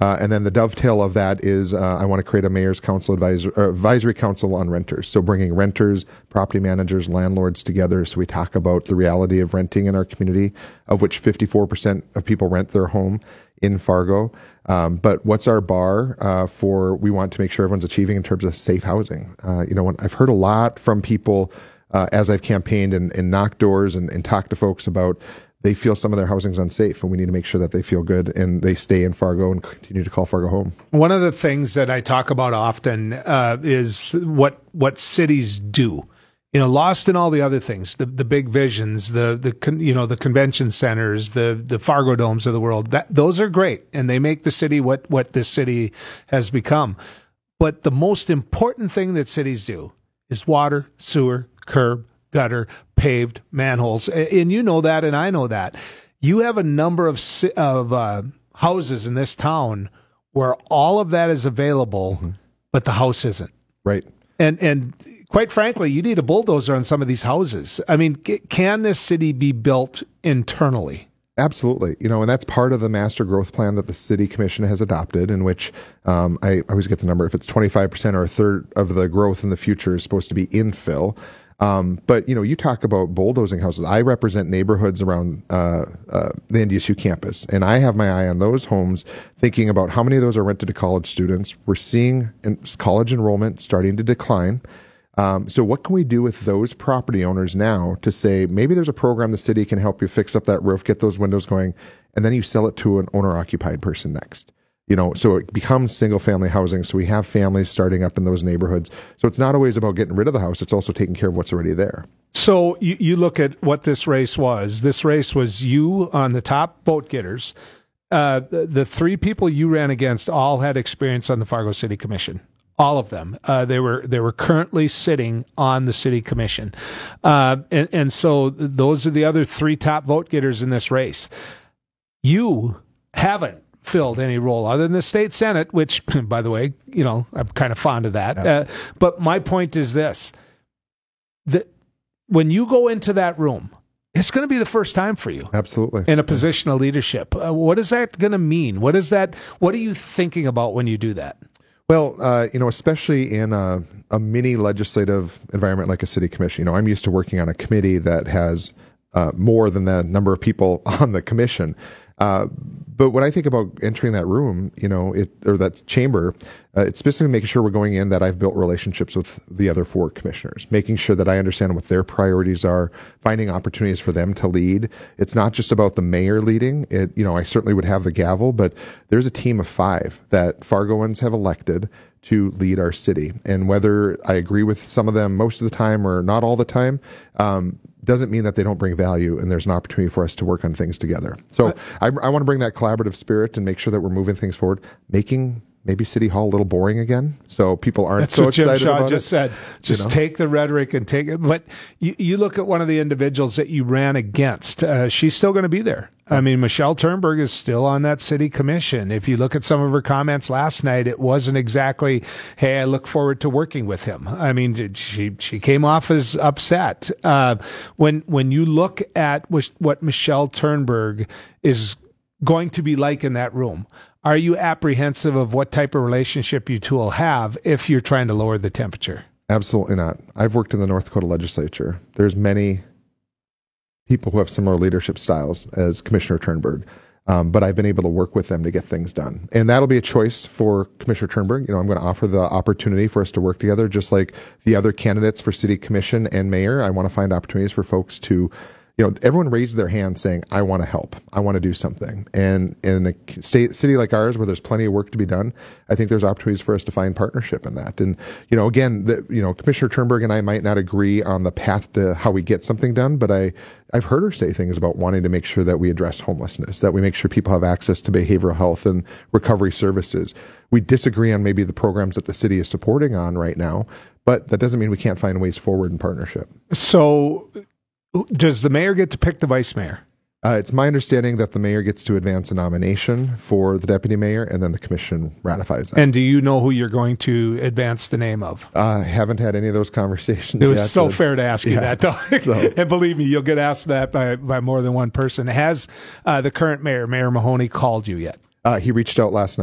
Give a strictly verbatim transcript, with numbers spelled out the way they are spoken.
Uh, and then the dovetail of that is uh, I want to create a mayor's council advisor, uh, advisory council on renters. So bringing renters, property managers, landlords together so we talk about the reality of renting in our community, of which fifty-four percent of people rent their home in Fargo. Um, but what's our bar uh, for we want to make sure everyone's achieving in terms of safe housing? Uh, you know, when I've heard a lot from people uh, as I've campaigned and, and knocked doors and, and talked to folks about they feel some of their housing's unsafe, and we need to make sure that they feel good and they stay in Fargo and continue to call Fargo home. One of the things that I talk about often uh, is what what cities do. You know, lost in all the other things, the the big visions, the the con, you know the convention centers, the the Fargo domes of the world. That those are great, and they make the city what what this city has become. But the most important thing that cities do is water, sewer, curb, gutter, paved, manholes, and you know that, and I know that. You have a number of of uh, houses in this town where all of that is available, mm-hmm. but the house isn't. Right. And and quite frankly, you need a bulldozer on some of these houses. I mean, can this city be built internally? Absolutely. You know, and that's part of the master growth plan that the city commission has adopted, in which um, I, I always get the number, if it's twenty-five percent or a third of the growth in the future is supposed to be infill. Um, but, you know, you talk about bulldozing houses. I represent neighborhoods around uh, uh, the N D S U campus, and I have my eye on those homes, thinking about how many of those are rented to college students. We're seeing in college enrollment starting to decline. Um, so what can we do with those property owners now to say maybe there's a program the city can help you fix up that roof, get those windows going, and then you sell it to an owner-occupied person next. You know, so it becomes single-family housing. So we have families starting up in those neighborhoods. So it's not always about getting rid of the house. It's also taking care of what's already there. So you, you look at what this race was. This race was you on the top vote getters. Uh, the, the three people you ran against all had experience on the Fargo City Commission. All of them. Uh, they were they were currently sitting on the city commission. Uh, and, and so those are the other three top vote getters in this race. You haven't filled any role other than the state senate, which, by the way, you know, I'm kind of fond of that. Yeah. Uh, but my point is this, that when you go into that room, it's going to be the first time for you. Absolutely. In a position of leadership. Uh, what is that going to mean? What is that? What are you thinking about when you do that? Well, uh, you know, especially in a, a mini legislative environment like a city commission, you know, I'm used to working on a committee that has uh, more than the number of people on the commission. Uh, but when I think about entering that room, you know, it or that chamber, uh, it's specifically making sure we're going in that I've built relationships with the other four commissioners, making sure that I understand what their priorities are, finding opportunities for them to lead. It's not just about the mayor leading. It, you know, I certainly would have the gavel, but there's a team of five that Fargoans have elected to lead our city. And whether I agree with some of them most of the time or not all the time, um, doesn't mean that they don't bring value, and there's an opportunity for us to work on things together. So I, I want to bring that collaborative spirit and make sure that we're moving things forward, making maybe City Hall a little boring again, so people aren't That's so what Jim excited Shaw about just it. said. Just you know? Take the rhetoric and take it. But you, you look at one of the individuals that you ran against. Uh, she's still going to be there. I mean, Michelle Turnberg is still on that city commission. If you look at some of her comments last night, it wasn't exactly, hey, I look forward to working with him. I mean, she she came off as upset. Uh, when when you look at what Michelle Turnberg is going to be like in that room, are you apprehensive of what type of relationship you two will have if you're trying to lower the temperature? Absolutely not. I've worked in the North Dakota legislature. There's many people who have similar leadership styles as Commissioner Turnberg, um, but I've been able to work with them to get things done. And that'll be a choice for Commissioner Turnberg. You know, I'm going to offer the opportunity for us to work together, just like the other candidates for city commission and mayor. I want to find opportunities for folks to, you know, everyone raised their hand saying, I want to help. I want to do something. And in a state city like ours, where there's plenty of work to be done, I think there's opportunities for us to find partnership in that. And, you know, again, the, you know, Commissioner Turnberg and I might not agree on the path to how we get something done, but I, I've heard her say things about wanting to make sure that we address homelessness, that we make sure people have access to behavioral health and recovery services. We disagree on maybe the programs that the city is supporting on right now, but that doesn't mean we can't find ways forward in partnership. So does the mayor get to pick the vice mayor? Uh, it's my understanding that the mayor gets to advance a nomination for the deputy mayor, and then the commission ratifies that. And do you know who you're going to advance the name of? I uh, haven't had any of those conversations yet. It was yet, so fair to ask you yeah, that, though. So. And believe me, you'll get asked that by, by more than one person. Has uh, the current mayor, Mayor Mahoney, called you yet? Uh, he reached out last night.